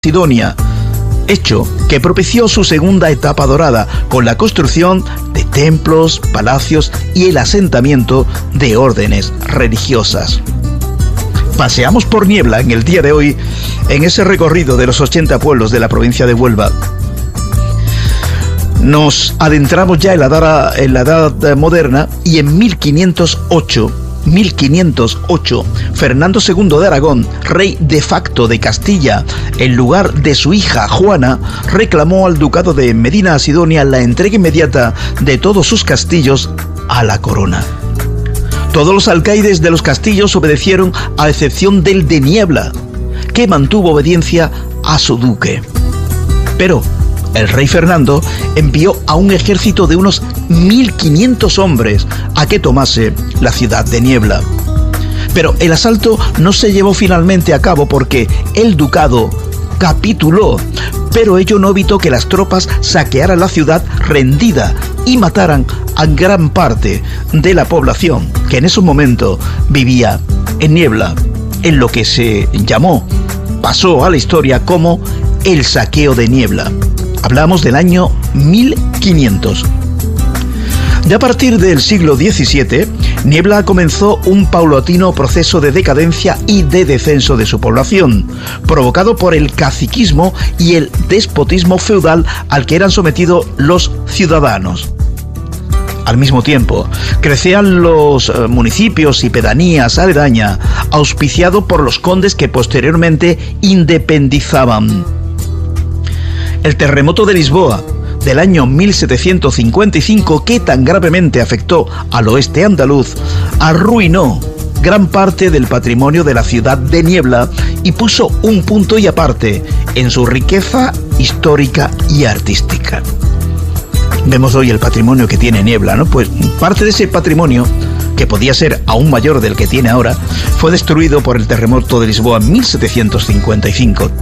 Sidonia, hecho que propició su segunda etapa dorada con la construcción de templos, palacios y el asentamiento de órdenes religiosas. Paseamos por Niebla en el día de hoy en ese recorrido de los 80 pueblos de la provincia de Huelva. Nos adentramos ya en la edad moderna y en 1508, Fernando II de Aragón, rey de facto de Castilla, en lugar de su hija Juana, reclamó al ducado de Medina Sidonia la entrega inmediata de todos sus castillos a la corona. Todos los alcaides de los castillos obedecieron, a excepción del de Niebla, que mantuvo obediencia a su duque. Pero el rey Fernando envió a un ejército de unos 1.500 hombres a que tomase la ciudad de Niebla. Pero el asalto no se llevó finalmente a cabo porque el ducado capituló, pero ello no evitó que las tropas saquearan la ciudad rendida y mataran a gran parte de la población que en ese momento vivía en Niebla, en lo que pasó a la historia como el saqueo de Niebla. Hablamos del año 1500. Ya a partir del siglo XVII, Niebla comenzó un paulatino proceso de decadencia y de descenso de su población, provocado por el caciquismo y el despotismo feudal al que eran sometidos los ciudadanos. Al mismo tiempo, crecían los municipios y pedanías aledañas, auspiciados por los condes que posteriormente independizaban. El terremoto de Lisboa del año 1755, que tan gravemente afectó al oeste andaluz, arruinó gran parte del patrimonio de la ciudad de Niebla y puso un punto y aparte en su riqueza histórica y artística. Vemos hoy el patrimonio que tiene Niebla, ¿no? Pues parte de ese patrimonio, que podía ser aún mayor del que tiene ahora, fue destruido por el terremoto de Lisboa en 1755.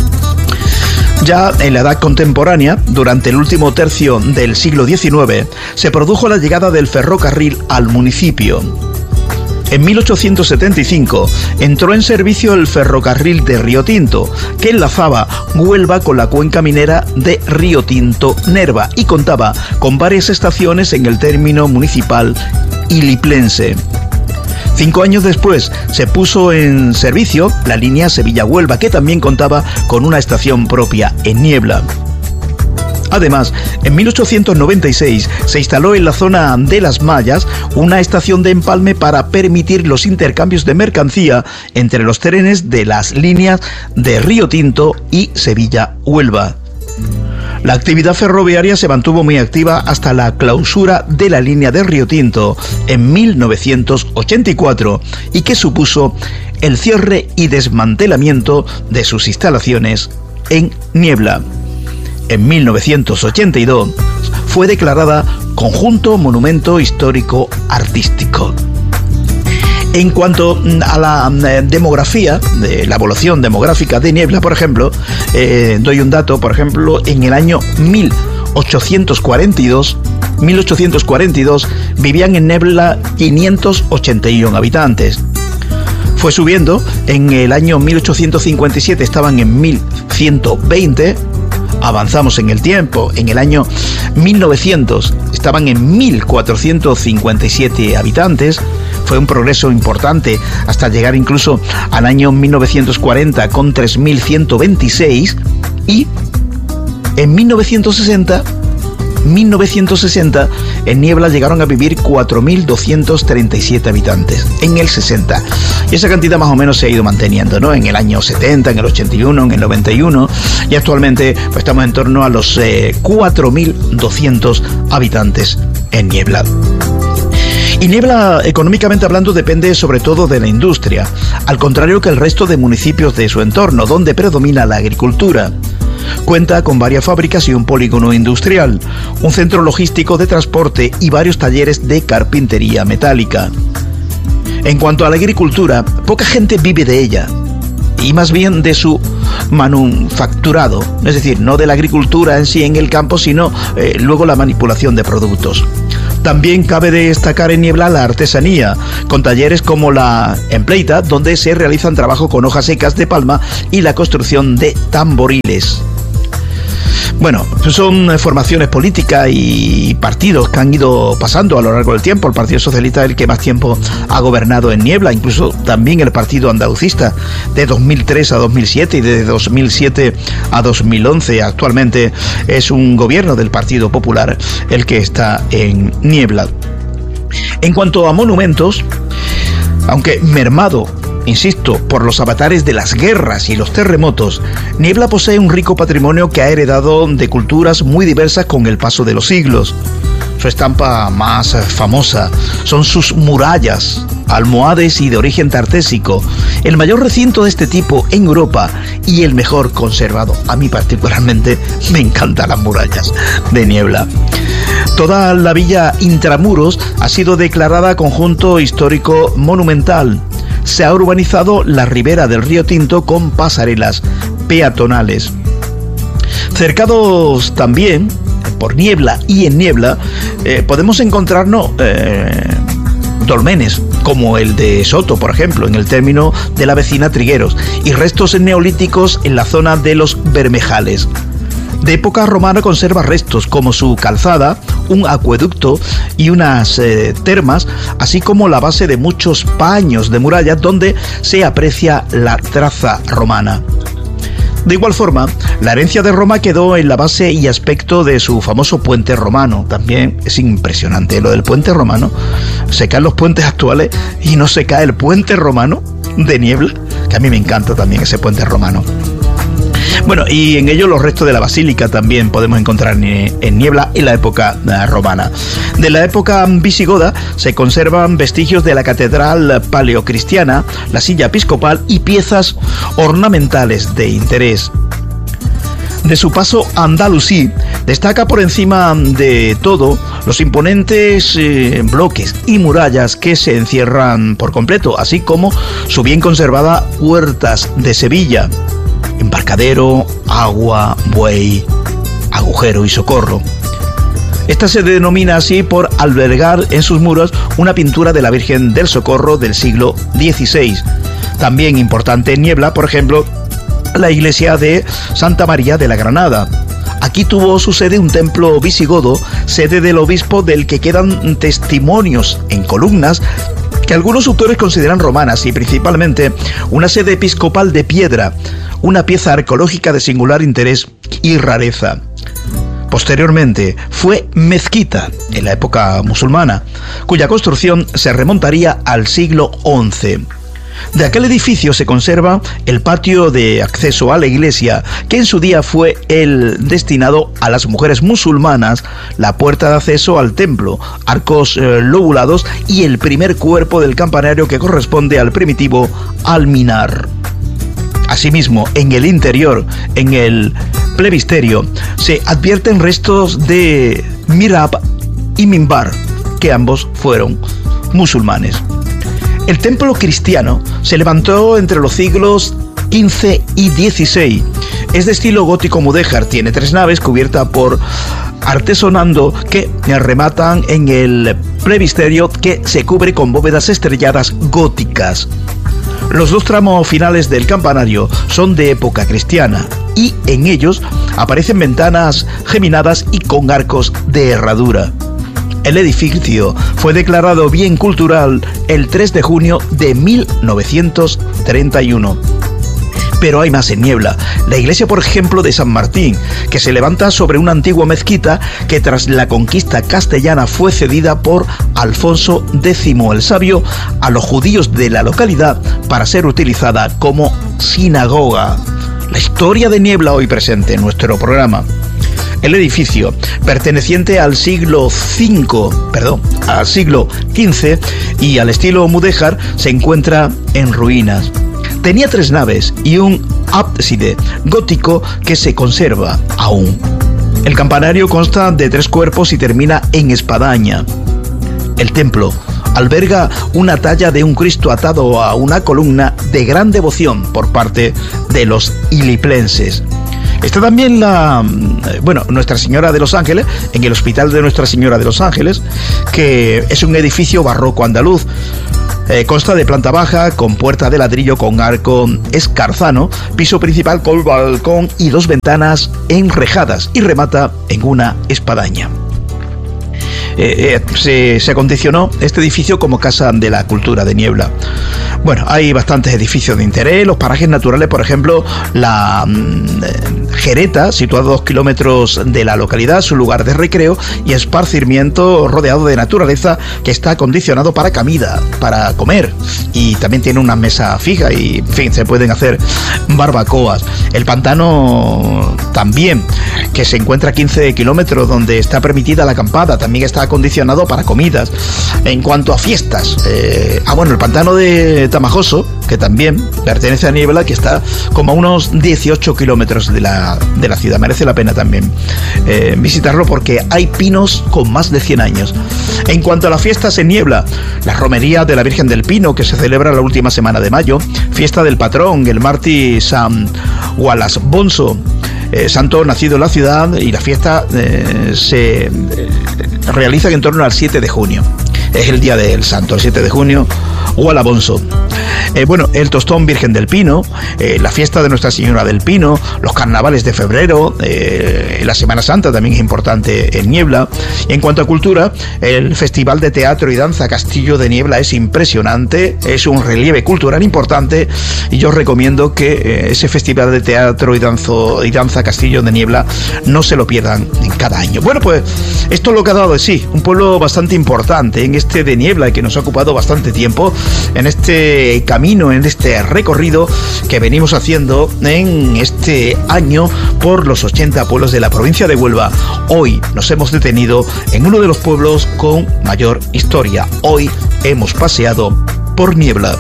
Ya en la edad contemporánea, durante el último tercio del siglo XIX, se produjo la llegada del ferrocarril al municipio. En 1875 entró en servicio el ferrocarril de Río Tinto, que enlazaba Huelva con la cuenca minera de Río Tinto-Nerva y contaba con varias estaciones en el término municipal iliplense. 5 años después se puso en servicio la línea Sevilla-Huelva, que también contaba con una estación propia en Niebla. Además, en 1896 se instaló en la zona de Las Mallas una estación de empalme para permitir los intercambios de mercancía entre los trenes de las líneas de Río Tinto y Sevilla-Huelva. La actividad ferroviaria se mantuvo muy activa hasta la clausura de la línea de Río Tinto en 1984 y que supuso el cierre y desmantelamiento de sus instalaciones en Niebla. En 1982 fue declarada Conjunto Monumento Histórico Artístico. En cuanto a la demografía, de la evolución demográfica de Niebla, por ejemplo, doy un dato, por ejemplo, en el año 1842 vivían en Niebla 581 habitantes. Fue subiendo, en el año 1857 estaban en 1120, avanzamos en el tiempo, en el año 1900 estaban en 1457 habitantes. Fue un progreso importante hasta llegar incluso al año 1940 con 3.126 y en 1960 en Niebla llegaron a vivir 4.237 habitantes en el 60. Y esa cantidad más o menos se ha ido manteniendo, ¿no? En el año 70, en el 81, en el 91 y actualmente pues, estamos en torno a los 4.200 habitantes en Niebla. Y Niebla, económicamente hablando, depende sobre todo de la industria, al contrario que el resto de municipios de su entorno, donde predomina la agricultura. Cuenta con varias fábricas y un polígono industrial, un centro logístico de transporte y varios talleres de carpintería metálica. En cuanto a la agricultura, poca gente vive de ella, y más bien de su manufacturado, es decir, no de la agricultura en sí en el campo, sino luego la manipulación de productos. También cabe destacar en Niebla la artesanía, con talleres como la empleita, donde se realizan trabajos con hojas secas de palma y la construcción de tamboriles. Bueno, son formaciones políticas y partidos que han ido pasando a lo largo del tiempo. El Partido Socialista es el que más tiempo ha gobernado en Niebla, incluso también el Partido Andalucista, de 2003 a 2007 y de 2007 a 2011. Actualmente es un gobierno del Partido Popular el que está en Niebla. En cuanto a monumentos, aunque mermado, insisto, por los avatares de las guerras y los terremotos, Niebla posee un rico patrimonio que ha heredado de culturas muy diversas con el paso de los siglos. Su estampa más famosa son sus murallas, almohades y de origen tartésico, el mayor recinto de este tipo en Europa y el mejor conservado. A mí particularmente me encantan las murallas de Niebla. Toda la villa Intramuros ha sido declarada conjunto histórico monumental. Se ha urbanizado la ribera del río Tinto con pasarelas peatonales. Cercados también por Niebla y en Niebla podemos encontrarnos dolmenes como el de Soto, por ejemplo, en el término de la vecina Trigueros, y restos neolíticos en la zona de los Bermejales. De época romana conserva restos como su calzada, un acueducto y unas termas, así como la base de muchos paños de murallas donde se aprecia la traza romana. De igual forma, la herencia de Roma quedó en la base y aspecto de su famoso puente romano. También es impresionante lo del puente romano. Se caen los puentes actuales y no se cae el puente romano de Niebla, que a mí me encanta también ese puente romano. Bueno, y en ello los restos de la basílica también podemos encontrar en Niebla en la época romana. De la época visigoda se conservan vestigios de la catedral paleocristiana, la silla episcopal y piezas ornamentales de interés. De su paso andalusí, destaca por encima de todo los imponentes bloques y murallas que se encierran por completo, así como su bien conservada Huertas de Sevilla, Embarcadero, Agua, Buey, Agujero y Socorro. Esta se denomina así por albergar en sus muros una pintura de la Virgen del Socorro del siglo XVI. También importante en Niebla, por ejemplo, la iglesia de Santa María de la Granada. Aquí tuvo su sede un templo visigodo, sede del obispo, del que quedan testimonios en columnas que algunos autores consideran romanas, y principalmente una sede episcopal de piedra, una pieza arqueológica de singular interés y rareza. Posteriormente fue mezquita en la época musulmana, cuya construcción se remontaría al siglo XI. De aquel edificio se conserva el patio de acceso a la iglesia, que en su día fue el destinado a las mujeres musulmanas, la puerta de acceso al templo, arcos lobulados y el primer cuerpo del campanario, que corresponde al primitivo alminar. Asimismo, en el interior, en el plebisterio, se advierten restos de mirab y mimbar, que ambos fueron musulmanes. El templo cristiano se levantó entre los siglos XV y XVI. Es de estilo gótico mudéjar, tiene 3 naves cubiertas por artesonado que rematan en el plebisterio, que se cubre con bóvedas estrelladas góticas. Los 2 tramos finales del campanario son de época cristiana y en ellos aparecen ventanas geminadas y con arcos de herradura. El edificio fue declarado bien cultural el 3 de junio de 1931. Pero hay más en Niebla. La iglesia, por ejemplo, de San Martín, que se levanta sobre una antigua mezquita que tras la conquista castellana fue cedida por Alfonso X el Sabio a los judíos de la localidad para ser utilizada como sinagoga. La historia de Niebla hoy presente en nuestro programa. El edificio, perteneciente al siglo XV y al estilo mudéjar, se encuentra en ruinas. Tenía 3 naves y un ábside gótico que se conserva aún. El campanario consta de 3 cuerpos y termina en espadaña. El templo alberga una talla de un Cristo atado a una columna de gran devoción por parte de los iliplenses. Está también Nuestra Señora de los Ángeles, en el Hospital de Nuestra Señora de los Ángeles, que es un edificio barroco andaluz. Consta de planta baja, con puerta de ladrillo con arco escarzano, piso principal con balcón y 2 ventanas enrejadas, y remata en una espadaña. Se acondicionó este edificio como Casa de la Cultura de Niebla. Bueno, hay bastantes edificios de interés, los parajes naturales, por ejemplo, la Jereta, situada a 2 kilómetros de la localidad, su lugar de recreo y esparcimiento rodeado de naturaleza, que está acondicionado para comida, para comer, y también tiene una mesa fija y, en fin, se pueden hacer barbacoas. El pantano también, que se encuentra a 15 kilómetros, donde está permitida la acampada, también está acondicionado para comidas. En cuanto a fiestas, el pantano de Tamajoso, que también pertenece a Niebla, que está como a unos 18 kilómetros de la ciudad. Merece la pena también visitarlo, porque hay pinos con más de 100 años. En cuanto a las fiestas en Niebla, la romería de la Virgen del Pino, que se celebra la última semana de mayo, fiesta del patrón, el mártir San Gualasbonso, santo nacido en la ciudad, y la fiesta se realiza en torno al 7 de junio. Es el día del santo, el 7 de junio, Gualabonso. El Tostón Virgen del Pino, la fiesta de Nuestra Señora del Pino, los carnavales de febrero, la Semana Santa también es importante en Niebla. Y en cuanto a cultura, el Festival de Teatro y Danza Castillo de Niebla es impresionante, es un relieve cultural importante, y yo os recomiendo que ese Festival de Teatro y Danza Castillo de Niebla no se lo pierdan en cada año. Bueno, pues esto es lo que ha dado de sí, un pueblo bastante importante en este de Niebla, que nos ha ocupado bastante tiempo en este camino, en este recorrido que venimos haciendo en este año por los 80 pueblos de la provincia de Huelva. Hoy nos hemos detenido en uno de los pueblos con mayor historia. Hoy hemos paseado por Niebla.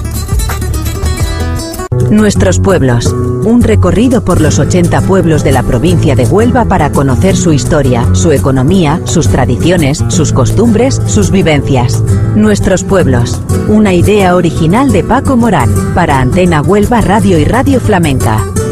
Nuestros pueblos. Un recorrido por los 80 pueblos de la provincia de Huelva para conocer su historia, su economía, sus tradiciones, sus costumbres, sus vivencias. Nuestros pueblos. Una idea original de Paco Morán para Antena Huelva Radio y Radio Flamenca.